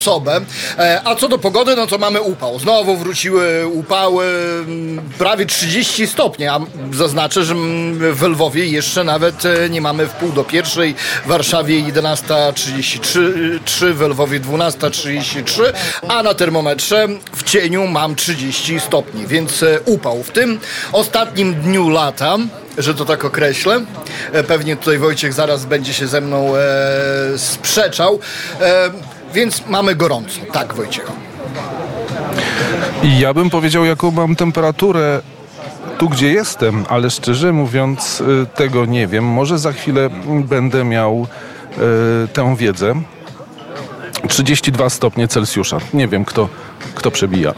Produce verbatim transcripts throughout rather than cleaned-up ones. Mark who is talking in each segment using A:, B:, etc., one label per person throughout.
A: osobę. A co do pogody, no to mamy upał. Znowu wróciły upały, prawie trzydzieści stopni, a zaznaczę, że w Lwowie jeszcze nawet nie mamy w pół do pierwszej, w Warszawie jedenasta trzydzieści trzy, w Lwowie dwunasta trzydzieści trzy, a na termometrze w cieniu mam trzydzieści stopni, więc upał. W tym ostatnim dniu lata, że to tak określę, pewnie tutaj Wojciech zaraz będzie się ze mną e, sprzeczał, e, więc mamy gorąco. Tak, Wojciech.
B: I ja bym powiedział, jaką mam temperaturę tu, gdzie jestem, ale szczerze mówiąc tego nie wiem. Może za chwilę będę miał e, tę wiedzę. trzydzieści dwa stopnie Celsjusza. Nie wiem, kto, kto przebija.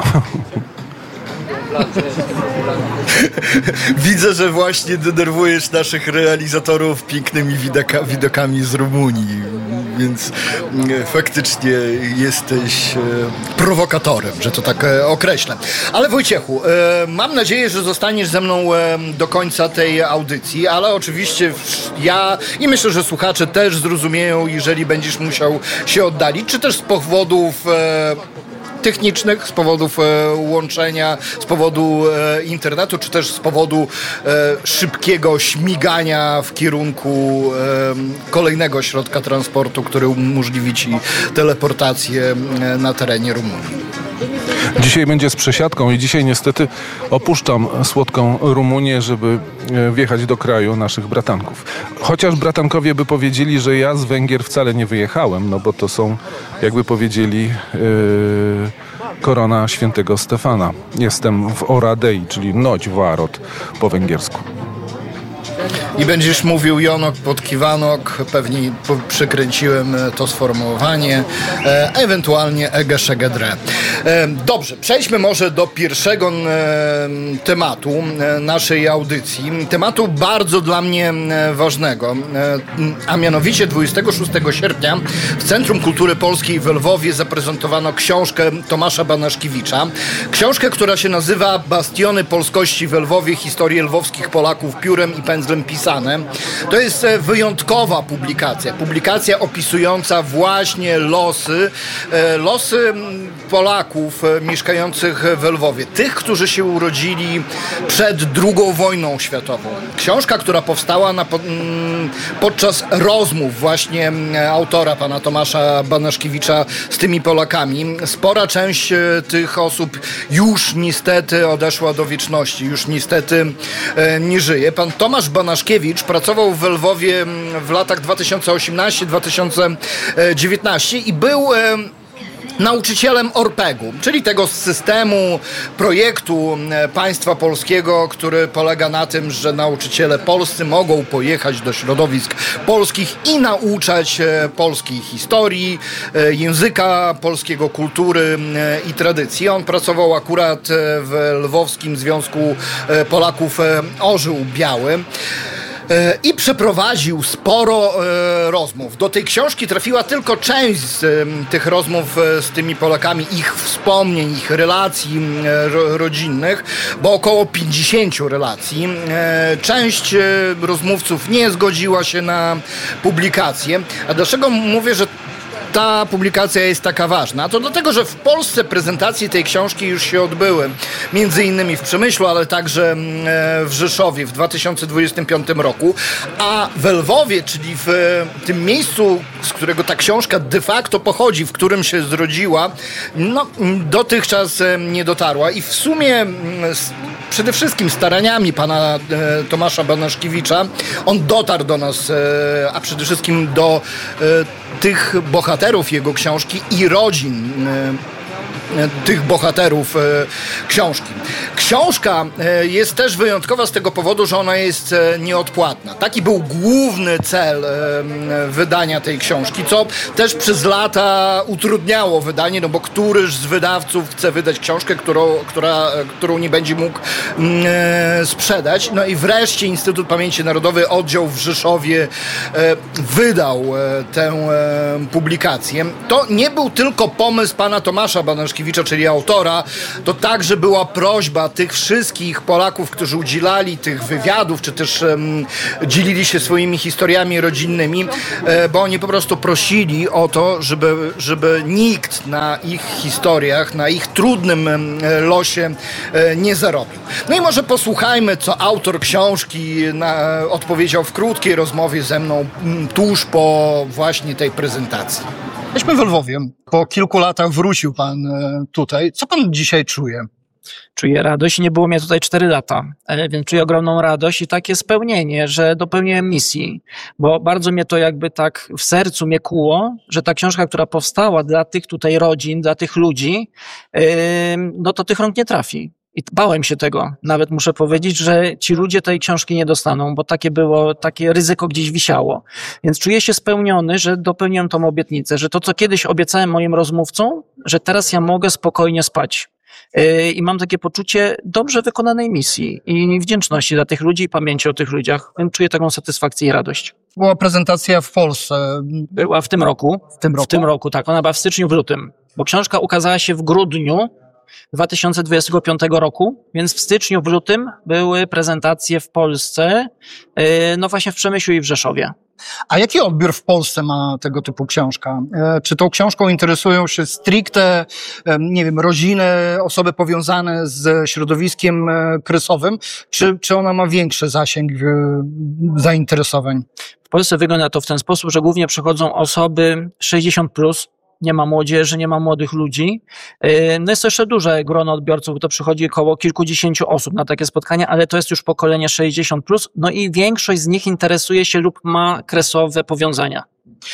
A: Widzę, że właśnie denerwujesz naszych realizatorów pięknymi widoka, widokami z Rumunii, więc e, faktycznie jesteś e, prowokatorem, że to tak e, określę. Ale Wojciechu, e, mam nadzieję, że zostaniesz ze mną e, do końca tej audycji, ale oczywiście ja i myślę, że słuchacze też zrozumieją, jeżeli będziesz musiał się oddalić, czy też z powodów e, technicznych, z powodów e, łączenia, z powodu e, internetu, czy też z powodu e, szybkiego śmigania w kierunku e, kolejnego środka transportu, który umożliwi ci teleportację e, na terenie Rumunii.
B: Dzisiaj będzie z przesiadką i dzisiaj niestety opuszczam słodką Rumunię, żeby wjechać do kraju naszych bratanków. Chociaż bratankowie by powiedzieli, że ja z Węgier wcale nie wyjechałem, no bo to są, jakby powiedzieli, yy, korona świętego Stefana. Jestem w Oradei, czyli Noć Várot po węgiersku.
A: I będziesz mówił Jonok pod Kiwanok, pewnie przekręciłem to sformułowanie, e, ewentualnie Ege Szegedre. E, dobrze, przejdźmy może do pierwszego e, tematu e, naszej audycji, tematu bardzo dla mnie e, ważnego, e, a mianowicie dwudziestego szóstego sierpnia w Centrum Kultury Polskiej w Lwowie zaprezentowano książkę Tomasza Banaszkiewicza, książkę, która się nazywa Bastiony Polskości w Lwowie, historie lwowskich Polaków piórem i pędzlem pisane. To jest wyjątkowa publikacja. Publikacja opisująca właśnie losy, losy Polaków mieszkających w Lwowie. Tych, którzy się urodzili przed drugą wojną światową. Książka, która powstała na, podczas rozmów właśnie autora, pana Tomasza Banaszkiewicza z tymi Polakami. Spora część tych osób już niestety odeszła do wieczności. Już niestety nie żyje. Pan Tomasz Banaszkiewicz pracował w Lwowie w latach dwa tysiące osiemnastym do dwa tysiące dziewiętnastego i był e, nauczycielem orpegu, czyli tego systemu, projektu państwa polskiego, który polega na tym, że nauczyciele polscy mogą pojechać do środowisk polskich i nauczać polskiej historii, języka polskiego, kultury i tradycji. On pracował akurat w Lwowskim Związku Polaków Orzeł Biały i przeprowadził sporo e, rozmów. Do tej książki trafiła tylko część z e, tych rozmów e, z tymi Polakami, ich wspomnień, ich relacji e, ro, rodzinnych, bo około pięćdziesięciu relacji. E, część e, rozmówców nie zgodziła się na publikację. A dlaczego mówię, że ta publikacja jest taka ważna? To dlatego, że w Polsce prezentacje tej książki już się odbyły. Między innymi w Przemyślu, ale także w Rzeszowie w dwa tysiące dwudziestym piątym roku. A w Lwowie, czyli w tym miejscu, z którego ta książka de facto pochodzi, w którym się zrodziła, no, dotychczas nie dotarła. I w sumie przede wszystkim staraniami pana Tomasza Banaszkiewicza on dotarł do nas, a przede wszystkim do tych bohaterów jego książki i rodzin tych bohaterów książki. Książka jest też wyjątkowa z tego powodu, że ona jest nieodpłatna. Taki był główny cel wydania tej książki, co też przez lata utrudniało wydanie, no bo któryż z wydawców chce wydać książkę, którą, która, którą nie będzie mógł sprzedać. No i wreszcie Instytut Pamięci Narodowej, oddział w Rzeszowie wydał tę publikację. To nie był tylko pomysł pana Tomasza Banaszkiewicza, Mickiewicza, czyli autora, to także była prośba tych wszystkich Polaków, którzy udzielali tych wywiadów, czy też um, dzielili się swoimi historiami rodzinnymi, e, bo oni po prostu prosili o to, żeby, żeby nikt na ich historiach, na ich trudnym e, losie e, nie zarobił. No i może posłuchajmy, co autor książki na, odpowiedział w krótkiej rozmowie ze mną m, tuż po właśnie tej prezentacji. Jesteśmy w Lwowie. Po kilku latach wrócił pan tutaj. Co pan dzisiaj czuje?
C: Czuję radość. Nie było mnie tutaj cztery lata, więc czuję ogromną radość i takie spełnienie, że dopełniłem misji, bo bardzo mnie to jakby tak w sercu mnie kłuło, że ta książka, która powstała dla tych tutaj rodzin, dla tych ludzi, no to tych rąk nie trafi. I bałem się tego. Nawet muszę powiedzieć, że ci ludzie tej książki nie dostaną, bo takie było, takie ryzyko gdzieś wisiało. Więc czuję się spełniony, że dopełniłem tą obietnicę, że to, co kiedyś obiecałem moim rozmówcom, że teraz ja mogę spokojnie spać. I mam takie poczucie dobrze wykonanej misji i wdzięczności dla tych ludzi i pamięci o tych ludziach. Więc czuję taką satysfakcję i radość.
A: Była prezentacja w Polsce.
C: Była w tym roku.
A: W tym roku?
C: W tym roku, tak. Ona była w styczniu, w lutym. Bo książka ukazała się w grudniu dwa tysiące dwudziestego piątego roku, więc w styczniu, w lutym były prezentacje w Polsce, no właśnie w Przemyślu i w Rzeszowie.
A: A jaki odbiór w Polsce ma tego typu książka? Czy tą książką interesują się stricte, nie wiem, rodziny, osoby powiązane z środowiskiem krysowym, czy, czy ona ma większy zasięg zainteresowań?
C: W Polsce wygląda to w ten sposób, że głównie przychodzą osoby sześćdziesiąt plus, nie ma młodzieży, nie ma młodych ludzi. No jest to jeszcze duże grono odbiorców, bo to przychodzi około kilkudziesięciu osób na takie spotkania, ale to jest już pokolenie sześćdziesiąt plus, no i większość z nich interesuje się lub ma kresowe powiązania.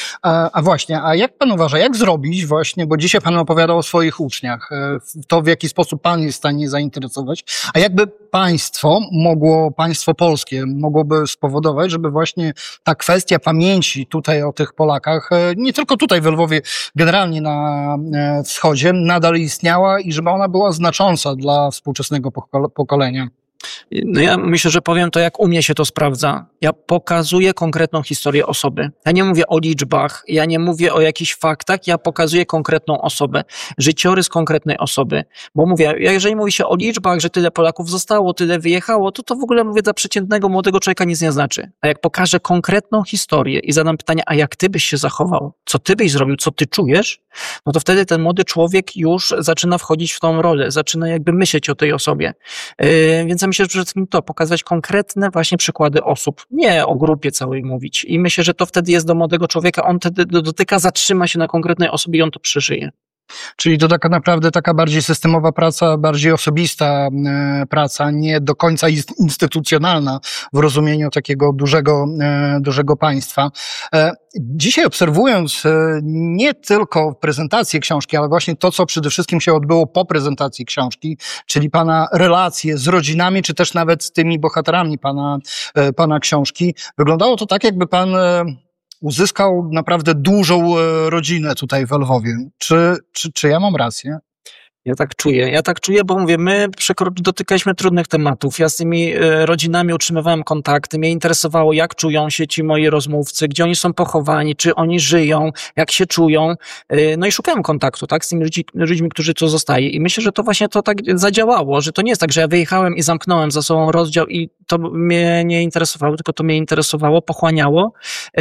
A: A, a właśnie, a jak pan uważa, jak zrobić właśnie, bo dzisiaj pan opowiadał o swoich uczniach, to w jaki sposób pan jest w stanie zainteresować, a jakby państwo mogło, państwo polskie mogłoby spowodować, żeby właśnie ta kwestia pamięci tutaj o tych Polakach, nie tylko tutaj w Lwowie, generalnie na wschodzie, nadal istniała i żeby ona była znacząca dla współczesnego pokolenia?
C: No ja myślę, że powiem to, jak u mnie się to sprawdza. Ja pokazuję konkretną historię osoby. Ja nie mówię o liczbach, ja nie mówię o jakichś faktach, ja pokazuję konkretną osobę, życiorys konkretnej osoby. Bo mówię, jeżeli mówi się o liczbach, że tyle Polaków zostało, tyle wyjechało, to to w ogóle, mówię, dla przeciętnego młodego człowieka nic nie znaczy. A jak pokażę konkretną historię i zadam pytanie, a jak ty byś się zachował? Co ty byś zrobił? Co ty czujesz? No to wtedy ten młody człowiek już zaczyna wchodzić w tą rolę, zaczyna jakby myśleć o tej osobie. Yy, więc ja myślę, że przede wszystkim to, pokazać konkretne właśnie przykłady osób, nie o grupie całej mówić. I myślę, że to wtedy jest do młodego człowieka, on wtedy dotyka, zatrzyma się na konkretnej osobie i on to przeżyje.
A: Czyli to taka naprawdę taka bardziej systemowa praca, bardziej osobista e, praca, nie do końca instytucjonalna w rozumieniu takiego dużego, e, dużego państwa. E, dzisiaj obserwując e, nie tylko prezentację książki, ale właśnie to, co przede wszystkim się odbyło po prezentacji książki, czyli pana relacje z rodzinami, czy też nawet z tymi bohaterami pana, e, pana książki, wyglądało to tak, jakby pan e, uzyskał naprawdę dużą rodzinę tutaj w Lwowie. Czy, czy, czy ja mam rację?
C: Ja tak czuję. Ja tak czuję, bo mówię, my dotykaliśmy trudnych tematów. Ja z tymi rodzinami utrzymywałem kontakty. Mnie interesowało, jak czują się ci moi rozmówcy, gdzie oni są pochowani, czy oni żyją, jak się czują. No i szukałem kontaktu, tak, z tymi ludźmi, ludźmi, którzy tu zostali. I myślę, że to właśnie to tak zadziałało, że to nie jest tak, że ja wyjechałem i zamknąłem za sobą rozdział i to mnie nie interesowało, tylko to mnie interesowało, pochłaniało.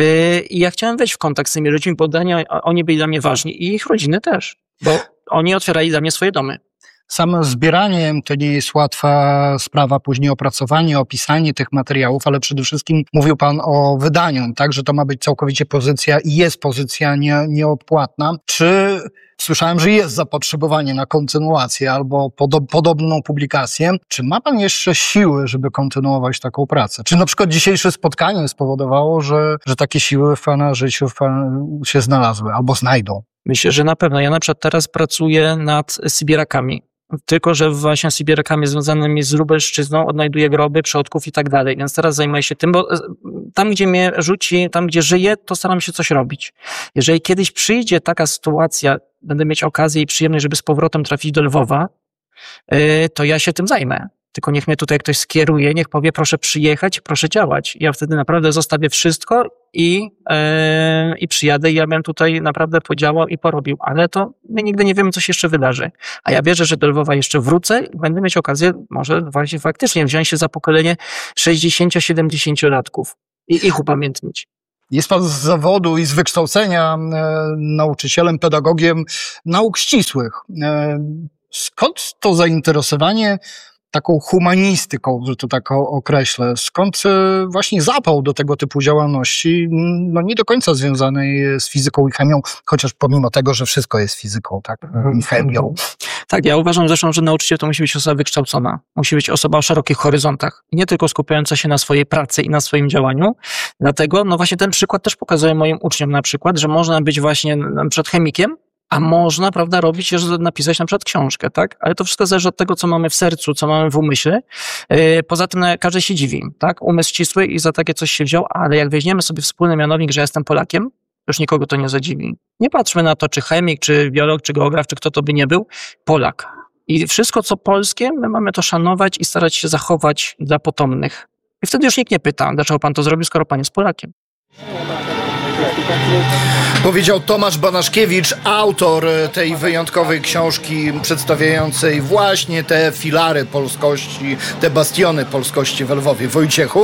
C: I ja chciałem wejść w kontakt z tymi ludźmi, bo oni byli dla mnie ważni i ich rodziny też, bo oni otwierali dla mnie swoje domy.
A: Samo zbieranie to nie jest łatwa sprawa, później opracowanie, opisanie tych materiałów, ale przede wszystkim mówił pan o wydaniu, tak, że to ma być całkowicie pozycja i jest pozycja nie, nieodpłatna. Czy słyszałem, że jest zapotrzebowanie na kontynuację albo podo- podobną publikację. Czy ma pan jeszcze siły, żeby kontynuować taką pracę? Czy na przykład dzisiejsze spotkanie spowodowało, że, że takie siły w pana życiu w pan się znalazły albo znajdą?
C: Myślę, że na pewno. Ja na przykład teraz pracuję nad Sybirakami. Tylko że właśnie Sybirakami związanymi z Lubelszczyzną odnajduję groby przodków i tak dalej. Więc teraz zajmuję się tym, bo tam, gdzie mnie rzuci, tam, gdzie żyję, to staram się coś robić. Jeżeli kiedyś przyjdzie taka sytuacja, będę mieć okazję i przyjemność, żeby z powrotem trafić do Lwowa, to ja się tym zajmę. tylko niech mnie tutaj ktoś skieruje, niech powie, proszę przyjechać, proszę działać. Ja wtedy naprawdę zostawię wszystko i, yy, i przyjadę i ja bym tutaj naprawdę podziałał i porobił. Ale to my nigdy nie wiemy, co się jeszcze wydarzy. A ja wierzę, że do Lwowa jeszcze wrócę i będę mieć okazję może właśnie faktycznie wziąć się za pokolenie sześćdziesięcio-siedemdziesięciolatków i ich upamiętnić.
A: Jest pan z zawodu i z wykształcenia e, nauczycielem, pedagogiem nauk ścisłych. E, skąd to zainteresowanie taką humanistyką, że to tak określę? Skąd e, właśnie zapał do tego typu działalności, no nie do końca związanej z fizyką i chemią, chociaż pomimo tego, że wszystko jest fizyką, tak, i chemią.
C: Tak, ja uważam zresztą, że nauczyciel to musi być osoba wykształcona. Musi być osoba o szerokich horyzontach. I nie tylko skupiająca się na swojej pracy i na swoim działaniu. Dlatego, no właśnie ten przykład też pokazuje moim uczniom na przykład, że można być właśnie na przykład chemikiem, a można, prawda, robić, że napisać na przykład książkę, tak? Ale to wszystko zależy od tego, co mamy w sercu, co mamy w umyśle. Poza tym każdy się dziwi, tak? Umysł ścisły i za takie coś się wziął, ale jak weźmiemy sobie wspólny mianownik, że ja jestem Polakiem, już nikogo to nie zadziwi. Nie patrzmy na to, czy chemik, czy biolog, czy geograf, czy kto to by nie był. Polak. I wszystko, co polskie, my mamy to szanować i starać się zachować dla potomnych. I wtedy już nikt nie pyta, dlaczego pan to zrobił, skoro pan jest Polakiem.
A: Powiedział Tomasz Banaszkiewicz, autor tej wyjątkowej książki przedstawiającej właśnie te filary polskości, te bastiony polskości w Lwowie. Wojciechu?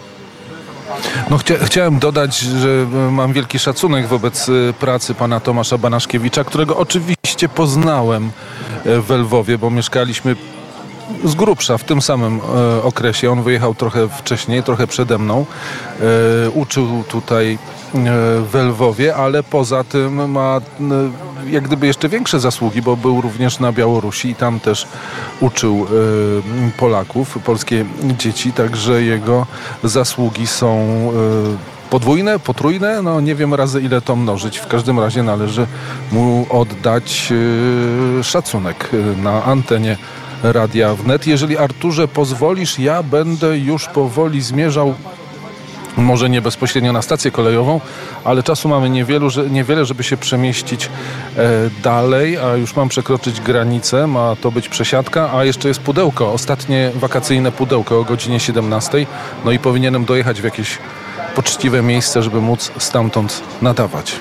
B: No chcia, chciałem dodać, że mam wielki szacunek wobec pracy pana Tomasza Banaszkiewicza, którego oczywiście poznałem w Lwowie, bo mieszkaliśmy z grubsza w tym samym e, okresie. On wyjechał trochę wcześniej, trochę przede mną. E, uczył tutaj e, w Lwowie, ale poza tym ma e, jak gdyby jeszcze większe zasługi, bo był również na Białorusi i tam też uczył e, Polaków, polskie dzieci, także jego zasługi są e, podwójne, potrójne, no nie wiem razy ile to mnożyć. W każdym razie należy mu oddać e, szacunek na antenie Radia Wnet. Jeżeli, Arturze, pozwolisz, ja będę już powoli zmierzał, może nie bezpośrednio na stację kolejową, ale czasu mamy niewielu, że, niewiele, żeby się przemieścić e, dalej, a już mam przekroczyć granicę, ma to być przesiadka, a jeszcze jest pudełko, ostatnie wakacyjne pudełko o godzinie siedemnastej, no i powinienem dojechać w jakieś poczciwe miejsce, żeby móc stamtąd nadawać.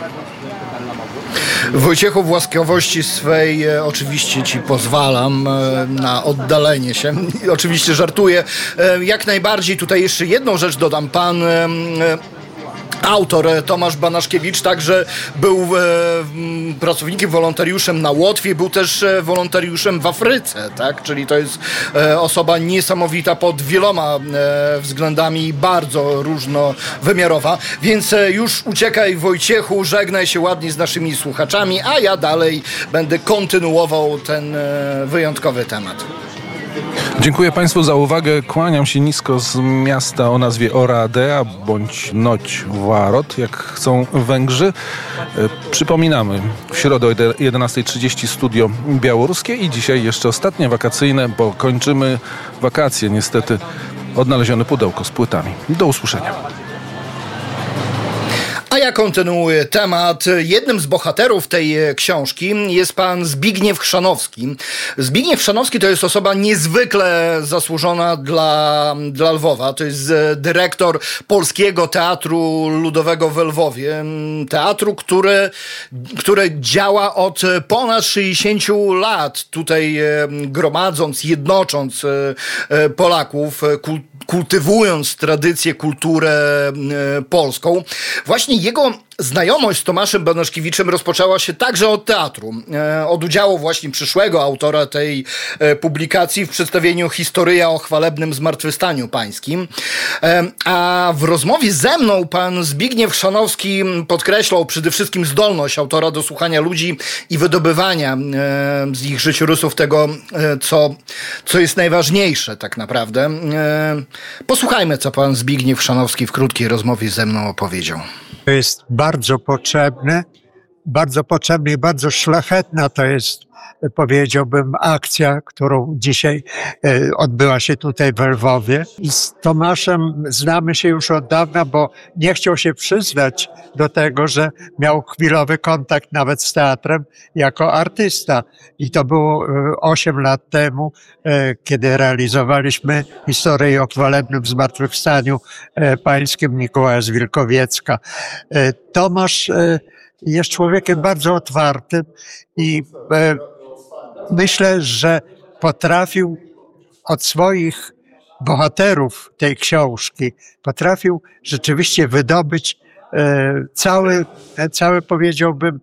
A: Wojciechu, w łaskawości swej e, oczywiście ci pozwalam e, na oddalenie się. Oczywiście żartuję. E, jak najbardziej tutaj jeszcze jedną rzecz dodam. Pan e, autor Tomasz Banaszkiewicz także był e, pracownikiem, wolontariuszem na Łotwie, był też e, wolontariuszem w Afryce, tak? Czyli to jest e, osoba niesamowita pod wieloma e, względami, bardzo różnowymiarowa. Więc e, już uciekaj, Wojciechu, żegnaj się ładnie z naszymi słuchaczami, a ja dalej będę kontynuował ten e, wyjątkowy temat.
B: Dziękuję Państwu za uwagę. Kłaniam się nisko z miasta o nazwie Oradea bądź Noć Warot, jak chcą Węgrzy. Przypominamy, w środę o jedenasta trzydzieści studio białoruskie i dzisiaj jeszcze ostatnie wakacyjne, bo kończymy wakacje. Niestety odnalezione pudełko z płytami. Do usłyszenia.
A: A ja kontynuuję temat. Jednym z bohaterów tej książki jest pan Zbigniew Chrzanowski. Zbigniew Chrzanowski to jest osoba niezwykle zasłużona dla, dla Lwowa. To jest dyrektor Polskiego Teatru Ludowego w Lwowie. Teatru, które, które działa od ponad sześćdziesięciu lat. Tutaj gromadząc, jednocząc Polaków, kultywując tradycję, kulturę polską. Właśnie jego znajomość z Tomaszem Banaszkiewiczem rozpoczęła się także od teatru. E, od udziału właśnie przyszłego autora tej e, publikacji w przedstawieniu Historia o chwalebnym zmartwychwstaniu pańskim. E, a w rozmowie ze mną pan Zbigniew Chrzanowski podkreślał przede wszystkim zdolność autora do słuchania ludzi i wydobywania e, z ich życiorysów tego, e, co, co jest najważniejsze tak naprawdę. E, posłuchajmy, co pan Zbigniew Chrzanowski w krótkiej rozmowie ze mną opowiedział.
D: To jest bardzo potrzebne, bardzo potrzebne i bardzo szlachetna to jest powiedziałbym, akcja, którą dzisiaj odbyła się tutaj w Lwowie. I z Tomaszem znamy się już od dawna, bo nie chciał się przyznać do tego, że miał chwilowy kontakt nawet z teatrem jako artysta. I to było osiem lat temu, kiedy realizowaliśmy historię o chwalebnym zmartwychwstaniu pańskim Mikołaja z Wilkowiecka. Tomasz jest człowiekiem bardzo otwartym i myślę, że potrafił od swoich bohaterów tej książki, potrafił rzeczywiście wydobyć cały, całe powiedziałbym,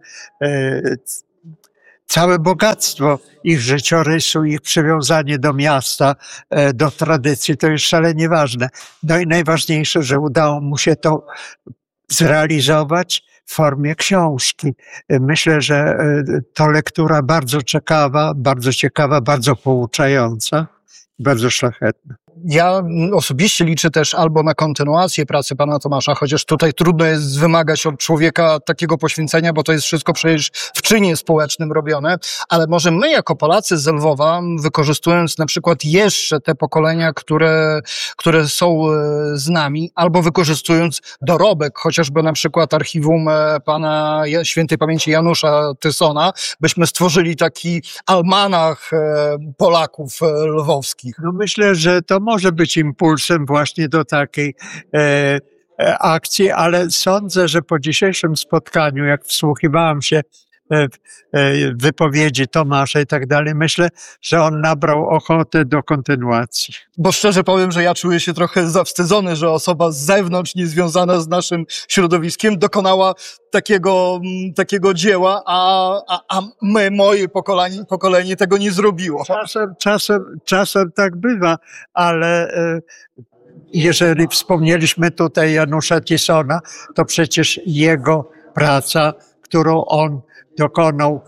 D: całe bogactwo ich życiorysu, ich przywiązanie do miasta, do tradycji, to jest szalenie ważne. No i najważniejsze, że udało mu się to zrealizować w formie książki. Myślę, że to lektura bardzo ciekawa, bardzo ciekawa, bardzo pouczająca, bardzo szlachetna.
A: Ja osobiście liczę też albo na kontynuację pracy pana Tomasza, chociaż tutaj trudno jest wymagać od człowieka takiego poświęcenia, bo to jest wszystko przecież w czynie społecznym robione, ale może my jako Polacy z Lwowa, wykorzystując na przykład jeszcze te pokolenia, które, które są z nami, albo wykorzystując dorobek, chociażby na przykład archiwum pana świętej pamięci Janusza Tysona, byśmy stworzyli taki almanach Polaków lwowskich.
D: No myślę, że to może być impulsem właśnie do takiej e, e, akcji, ale sądzę, że po dzisiejszym spotkaniu, jak wsłuchiwałem się w wypowiedzi Tomasza i tak dalej, myślę, że on nabrał ochotę do kontynuacji.
A: Bo szczerze powiem, że ja czuję się trochę zawstydzony, że osoba z zewnątrz, niezwiązana z naszym środowiskiem, dokonała takiego, takiego dzieła, a, a, a my, moje pokolenie, pokolenie tego nie zrobiło.
D: Czasem, czasem, czasem tak bywa, ale e, jeżeli wspomnieliśmy tutaj Janusza Tysona, to przecież jego praca, którą on dokonał,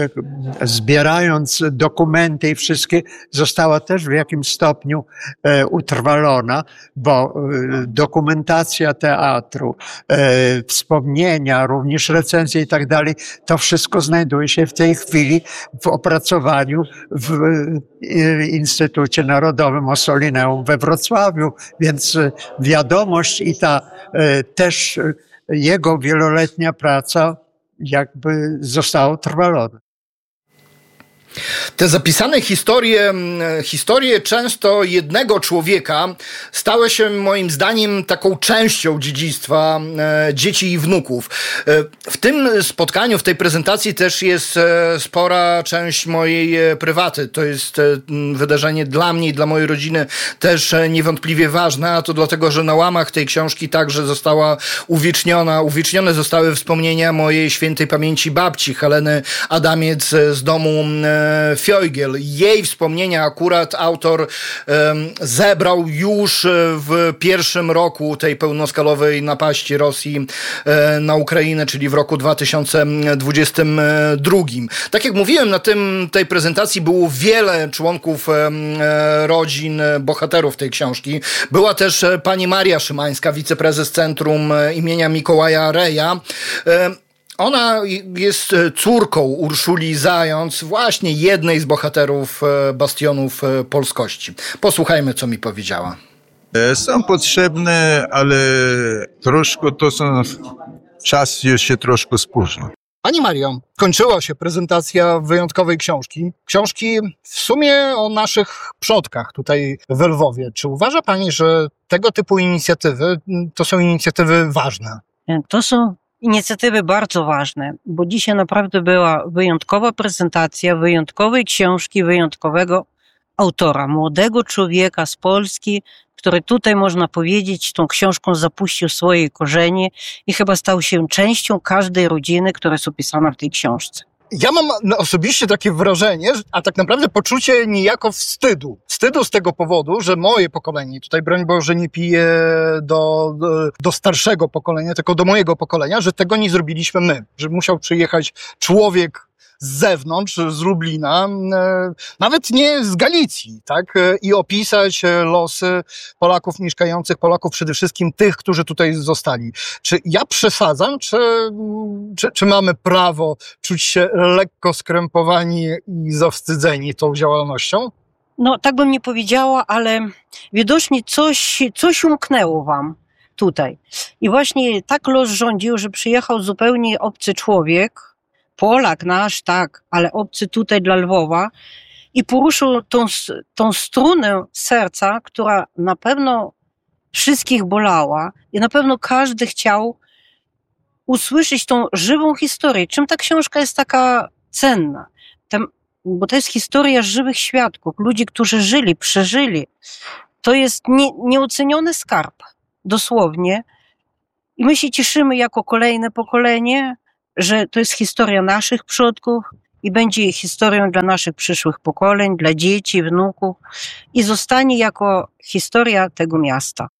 D: zbierając dokumenty i wszystkie, została też w jakimś stopniu utrwalona, bo dokumentacja teatru, wspomnienia, również recenzje i tak dalej, to wszystko znajduje się w tej chwili w opracowaniu w Instytucie Narodowym Ossolineum we Wrocławiu, więc wiadomość i ta też jego wieloletnia praca jakby zostało trwalone.
A: Te zapisane historie, historie często jednego człowieka stały się moim zdaniem taką częścią dziedzictwa dzieci i wnuków. W tym spotkaniu, w tej prezentacji też jest spora część mojej prywaty. To jest wydarzenie dla mnie i dla mojej rodziny też niewątpliwie ważne, a to dlatego, że na łamach tej książki także została uwieczniona, uwiecznione zostały wspomnienia mojej świętej pamięci babci Heleny Adamiec z domu Fiojgiel. Jej wspomnienia akurat autor um, zebrał już w pierwszym roku tej pełnoskalowej napaści Rosji e, na Ukrainę, czyli w roku dwa tysiące dwudziestym drugim. Tak jak mówiłem, na tym, tej prezentacji było wiele członków e, rodzin bohaterów tej książki. Była też pani Maria Szymańska, wiceprezes Centrum imienia Mikołaja Reja. E, Ona jest córką Urszuli Zając, właśnie jednej z bohaterów Bastionów Polskości. Posłuchajmy, co mi powiedziała.
E: Są potrzebne, ale troszkę to są... Czas już się troszkę spóźnił.
A: Pani Mario, kończyła się prezentacja wyjątkowej książki. Książki w sumie o naszych przodkach tutaj w Lwowie. Czy uważa pani, że tego typu inicjatywy to są inicjatywy ważne?
F: To są inicjatywy bardzo ważne, bo dzisiaj naprawdę była wyjątkowa prezentacja wyjątkowej książki, wyjątkowego autora, młodego człowieka z Polski, który tutaj, można powiedzieć, tą książką zapuścił swoje korzenie i chyba stał się częścią każdej rodziny, która jest opisana w tej książce.
A: Ja mam osobiście takie wrażenie, a tak naprawdę poczucie niejako wstydu. Wstydu z tego powodu, że moje pokolenie, tutaj broń Boże nie piję do, do, do starszego pokolenia, tylko do mojego pokolenia, że tego nie zrobiliśmy my. Że musiał przyjechać człowiek z zewnątrz, z Lublina, nawet nie z Galicji, tak? I opisać losy Polaków mieszkających, Polaków przede wszystkim tych, którzy tutaj zostali. Czy ja przesadzam, czy, czy, czy mamy prawo czuć się lekko skrępowani i zawstydzeni tą działalnością?
F: No, tak bym nie powiedziała, ale widocznie coś, coś umknęło wam tutaj. I właśnie tak los rządził, że przyjechał zupełnie obcy człowiek, Polak nasz, tak, ale obcy tutaj dla Lwowa i poruszył tą, tą strunę serca, która na pewno wszystkich bolała i na pewno każdy chciał usłyszeć tą żywą historię. Czym ta książka jest taka cenna? Tam, bo to jest historia żywych świadków, ludzi, którzy żyli, przeżyli. To jest nie, nieoceniony skarb, dosłownie. I my się cieszymy jako kolejne pokolenie, że to jest historia naszych przodków i będzie historią dla naszych przyszłych pokoleń, dla dzieci, wnuków i zostanie jako historia tego miasta.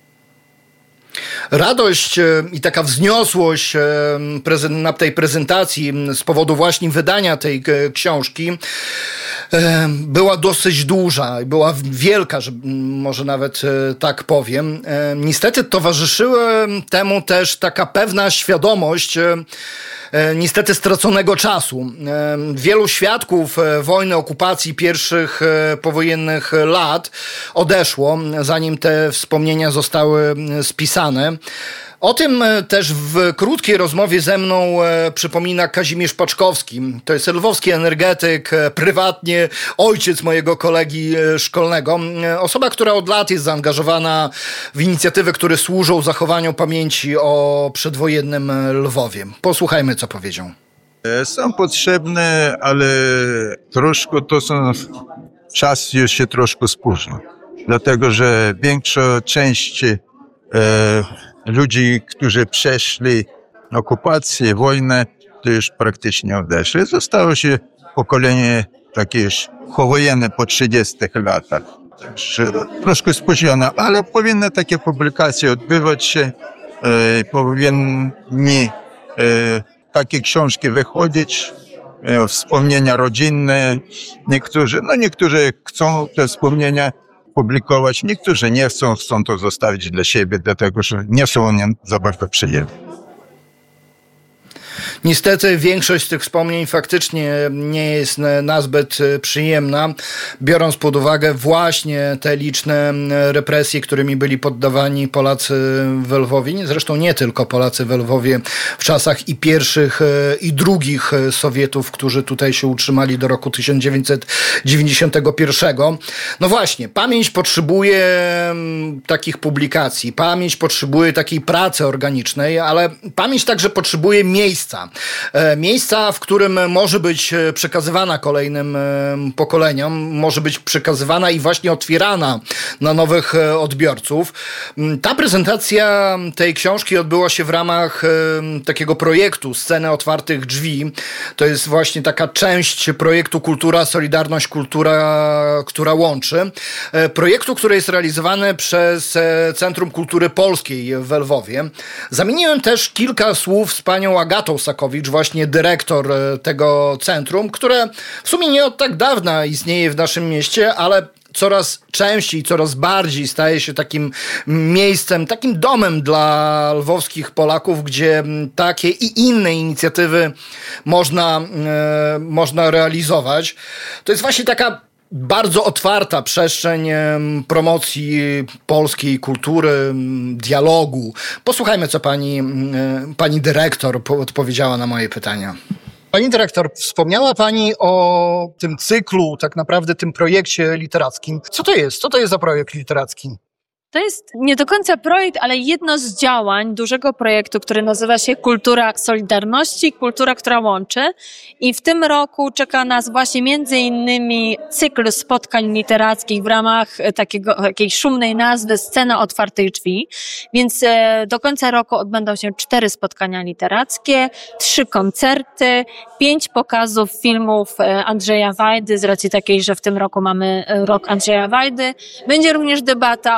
A: Radość i taka wzniosłość na tej prezentacji z powodu właśnie wydania tej książki była dosyć duża, była wielka, że może nawet tak powiem. Niestety towarzyszyła temu też taka pewna świadomość niestety straconego czasu. Wielu świadków wojny, okupacji pierwszych powojennych lat odeszło, zanim te wspomnienia zostały spisane. O tym też w krótkiej rozmowie ze mną przypomina Kazimierz Paczkowski. To jest lwowski energetyk, prywatnie ojciec mojego kolegi szkolnego. Osoba, która od lat jest zaangażowana w inicjatywy, które służą zachowaniu pamięci o przedwojennym Lwowie. Posłuchajmy, co powiedział.
E: Są potrzebne, ale troszkę to są... Czas już się troszkę spóźnił. Dlatego, że większa część e, ludzi, którzy przeszli okupację, wojnę, to już praktycznie odeszli. Zostało się pokolenie takie już powojenne po trzydziestych latach. Także troszkę spóźnione, ale powinny takie publikacje odbywać się, e, powinni e, takie książki wychodzić, e, wspomnienia rodzinne. Niektórzy, no niektórzy chcą te wspomnienia publikować, niektórzy nie chcą, chcą to zostawić dla siebie, dlatego że nie są one za bardzo przyjemne.
A: Niestety większość z tych wspomnień faktycznie nie jest nazbyt przyjemna, biorąc pod uwagę właśnie te liczne represje, którymi byli poddawani Polacy w Lwowie. Zresztą nie tylko Polacy w Lwowie w czasach i pierwszych i drugich Sowietów, którzy tutaj się utrzymali do roku tysiąc dziewięćset dziewięćdziesiątego pierwszego. No właśnie, pamięć potrzebuje takich publikacji, pamięć potrzebuje takiej pracy organicznej, ale pamięć także potrzebuje miejsca. Miejsca, w którym może być przekazywana kolejnym pokoleniom, może być przekazywana i właśnie otwierana na nowych odbiorców. Ta prezentacja tej książki odbyła się w ramach takiego projektu Sceny Otwartych Drzwi. To jest właśnie taka część projektu Kultura, Solidarność, Kultura, która łączy. Projektu, który jest realizowany przez Centrum Kultury Polskiej w Lwowie. Zamieniłem też kilka słów z panią Agatą Sakowicz, właśnie dyrektor tego centrum, które w sumie nie od tak dawna istnieje w naszym mieście, ale coraz częściej, coraz bardziej staje się takim miejscem, takim domem dla lwowskich Polaków, gdzie takie i inne inicjatywy można, e, można realizować. To jest właśnie taka bardzo otwarta przestrzeń promocji polskiej kultury, dialogu. Posłuchajmy, co pani, pani dyrektor odpowiedziała na moje pytania. Pani dyrektor, wspomniała pani o tym cyklu, tak naprawdę tym projekcie literackim. Co to jest? Co to jest za projekt literacki?
G: To jest nie do końca projekt, ale jedno z działań dużego projektu, który nazywa się Kultura Solidarności, Kultura, która łączy. I w tym roku czeka nas właśnie między innymi cykl spotkań literackich w ramach takiego, takiej szumnej nazwy Scena Otwartych Drzwi. Więc do końca roku odbędą się cztery spotkania literackie, trzy koncerty, pięć pokazów filmów Andrzeja Wajdy, z racji takiej, że w tym roku mamy rok Andrzeja Wajdy. Będzie również debata o Jerzym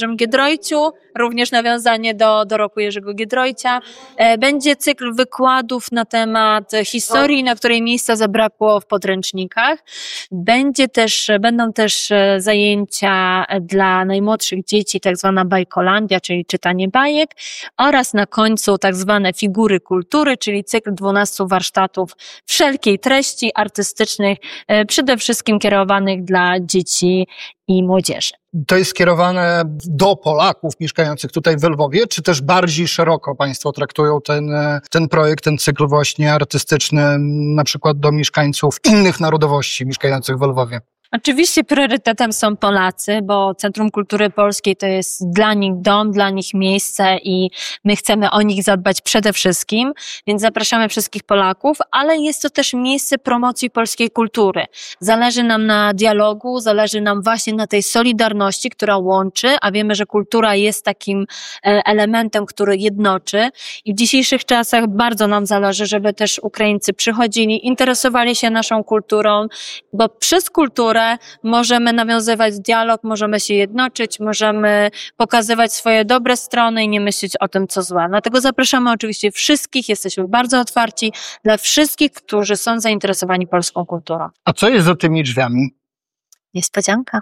G: Jerzym Giedroyciu, również nawiązanie do, do roku Jerzego Giedroycia. Będzie cykl wykładów na temat historii, na której miejsca zabrakło w podręcznikach. Będzie też, będą też zajęcia dla najmłodszych dzieci, tak zwana bajkolandia, czyli czytanie bajek, oraz na końcu tak zwane figury kultury, czyli cykl dwunastu warsztatów wszelkiej treści artystycznych, przede wszystkim kierowanych dla dzieci i młodzieży.
A: To jest skierowane do Polaków mieszkających tutaj w Lwowie, czy też bardziej szeroko Państwo traktują ten, ten projekt, ten cykl właśnie artystyczny, na przykład do mieszkańców innych narodowości mieszkających w Lwowie?
G: Oczywiście priorytetem są Polacy, bo Centrum Kultury Polskiej to jest dla nich dom, dla nich miejsce i my chcemy o nich zadbać przede wszystkim, więc zapraszamy wszystkich Polaków, ale jest to też miejsce promocji polskiej kultury. Zależy nam na dialogu, zależy nam właśnie na tej solidarności, która łączy, a wiemy, że kultura jest takim elementem, który jednoczy i w dzisiejszych czasach bardzo nam zależy, żeby też Ukraińcy przychodzili, interesowali się naszą kulturą, bo przez kulturę możemy nawiązywać dialog, możemy się jednoczyć, możemy pokazywać swoje dobre strony i nie myśleć o tym, co złe. Dlatego zapraszamy oczywiście wszystkich, jesteśmy bardzo otwarci dla wszystkich, którzy są zainteresowani polską kulturą.
A: A co jest za tymi drzwiami?
G: Niespodzianka.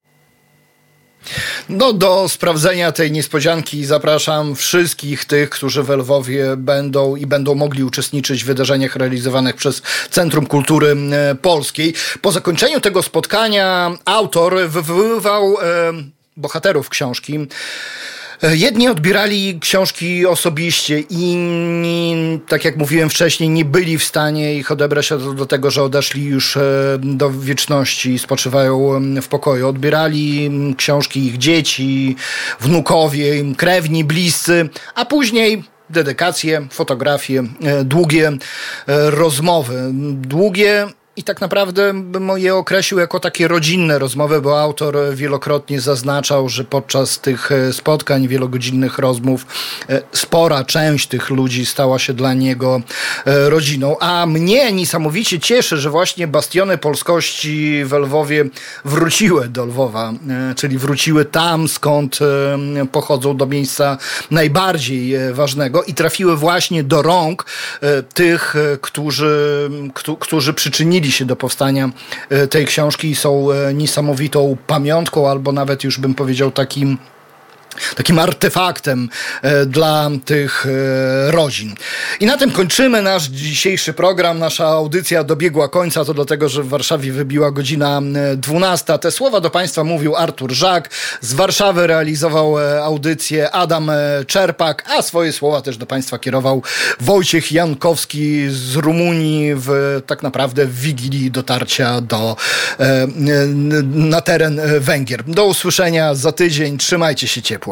A: No, do sprawdzenia tej niespodzianki zapraszam wszystkich tych, którzy w Lwowie będą i będą mogli uczestniczyć w wydarzeniach realizowanych przez Centrum Kultury Polskiej. Po zakończeniu tego spotkania autor wywoływał e, bohaterów książki. Jedni odbierali książki osobiście, inni, tak jak mówiłem wcześniej, nie byli w stanie ich odebrać do tego, że odeszli już do wieczności i spoczywają w pokoju. Odbierali książki ich dzieci, wnukowie, krewni, bliscy, a później dedykacje, fotografie, długie rozmowy. Długie i tak naprawdę bym je określił jako takie rodzinne rozmowy, bo autor wielokrotnie zaznaczał, że podczas tych spotkań, wielogodzinnych rozmów spora część tych ludzi stała się dla niego rodziną. A mnie niesamowicie cieszy, że właśnie bastiony polskości w Lwowie wróciły do Lwowa, czyli wróciły tam, skąd pochodzą, do miejsca najbardziej ważnego i trafiły właśnie do rąk tych, którzy, którzy przyczynili się do powstania tej książki i są niesamowitą pamiątką, albo nawet już bym powiedział takim takim artefaktem e, dla tych e, rodzin. I na tym kończymy nasz dzisiejszy program. Nasza audycja dobiegła końca, to dlatego, że w Warszawie wybiła godzina dwunasta. Te słowa do Państwa mówił Artur Żak. Z Warszawy realizował audycję Adam Czerpak, a swoje słowa też do Państwa kierował Wojciech Jankowski z Rumunii w tak naprawdę w wigilii dotarcia do, e, na teren Węgier. Do usłyszenia za tydzień. Trzymajcie się ciepło.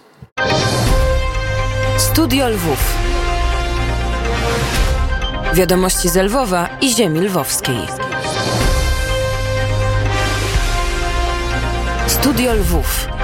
H: Studio Lwów. Wiadomości z Lwowa i ziemi lwowskiej. Studio Lwów.